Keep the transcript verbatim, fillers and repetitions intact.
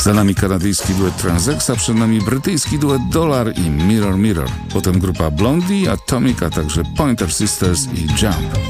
Za nami kanadyjski duet Transexa, przed nami brytyjski duet Dollar i Mirror Mirror. Potem grupa Blondie, Atomic, a także Pointer Sisters i Jump.